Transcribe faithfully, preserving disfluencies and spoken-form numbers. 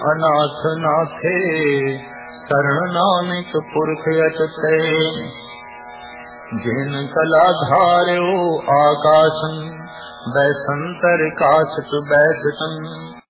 अनाथ नाथे शरण नानक पुरख अचते। जिन कला धार्यो आकाशन बैसंतर काशत बैसतन।